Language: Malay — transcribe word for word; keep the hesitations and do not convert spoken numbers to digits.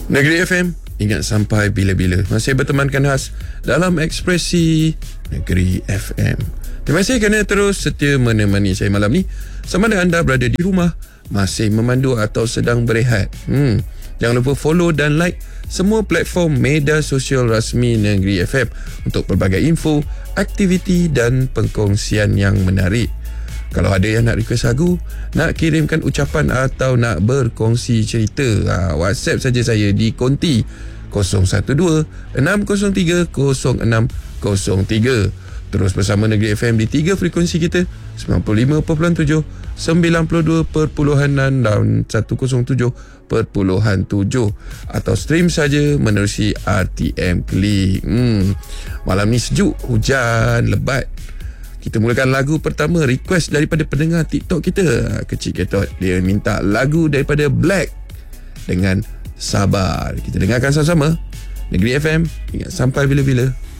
Negeri F M, ingat sampai bila-bila. Masih bertemankan khas dalam ekspresi Negeri F M. Terima kasih kerana terus setia menemani saya malam ni. Sama ada anda berada di rumah, masih memandu atau sedang berehat. Hmm, jangan lupa follow dan like semua platform media sosial rasmi Negeri F M untuk pelbagai info, aktiviti dan perkongsian yang menarik. Kalau ada yang nak request lagu, nak kirimkan ucapan atau nak berkongsi cerita, ha, WhatsApp saja saya di konti kosong satu dua enam kosong tiga kosong enam kosong tiga. Terus bersama Negeri F M di tiga frekuensi kita, sembilan puluh lima perpuluhan tujuh, sembilan puluh dua perpuluhan enam dan seratus tujuh perpuluhan tujuh, atau stream saja menerusi R T M Klik. Hmm, malam ni sejuk, hujan, lebat. Kita mulakan lagu pertama, request daripada pendengar TikTok kita. Kecil Ketot, dia minta lagu daripada Black dengan Sabar. Kita dengarkan sama-sama. Negeri F M, ingat sampai bila-bila.